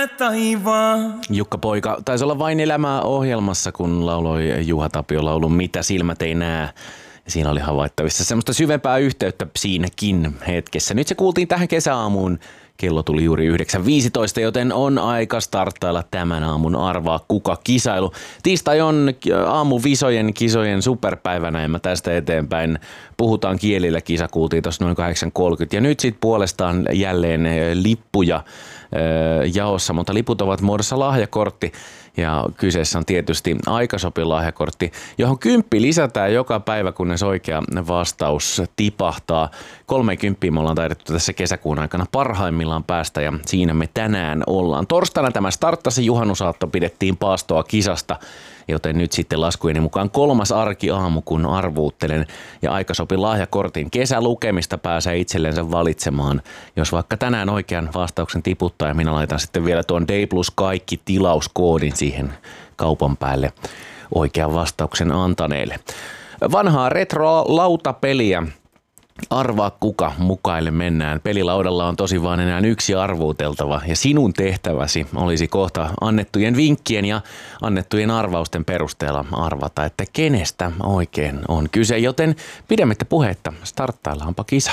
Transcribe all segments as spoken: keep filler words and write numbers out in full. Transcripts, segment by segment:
taivaan. Jukka Poika taisi olla Vain elämää -ohjelmassa, kun lauloi Juha Tapio laulun Mitä silmät ei näe. Siinä oli havaittavissa semmoista syvempää yhteyttä siinäkin hetkessä. Nyt se kuultiin tähän kesäaamuun. Kello tuli juuri yhdeksän viisitoista, joten on aika starttailla tämän aamun Arvaa kuka -kisailu. Tiistai on aamuvisojen kisojen superpäivänä ja mä tästä eteenpäin puhutaan kielillä. Kisa kuultiin tuossa noin kahdeksan kolmekymmentä ja nyt sitten puolestaan jälleen lippuja jaossa, mutta liput ovat muodossa lahjakortti. Ja kyseessä on tietysti Aikasopi-lahjakortti, johon kymppi lisätään joka päivä, kunnes oikea vastaus tipahtaa. kolmekymmentä me ollaan taidettu tässä kesäkuun aikana parhaimmillaan päästä ja siinä me tänään ollaan. Torstaina tämä starttasi, juhannusaatto pidettiin paastoa kisasta, joten nyt sitten laskujeni mukaan kolmas arkiaamu, kun arvuuttelen ja Aikasopi-lahjakortin kesälukemista pääsee itsellensä valitsemaan. Jos vaikka tänään oikean vastauksen tiputtaa ja minä laitan sitten vielä tuon D plus kaikki tilauskoodin siihen kaupan päälle oikean vastauksen antaneelle. Vanhaa retro-lautapeliä. Arvaa kuka mukaille mennään. Pelilaudalla on tosi vaan enää yksi arvuuteltava ja sinun tehtäväsi olisi kohta annettujen vinkkien ja annettujen arvausten perusteella arvata, että kenestä oikein on kyse, joten pidemmittä puhetta, starttaillaanpa kisa.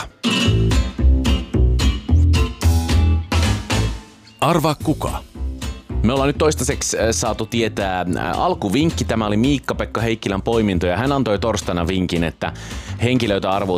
Arvaa kuka. Me ollaan nyt toistaiseksi saatu tietää alkuvinkki. Tämä oli Miikka-Pekka Heikkilän poiminto ja hän antoi torstaina vinkin, että henkilöitä arvuutellaan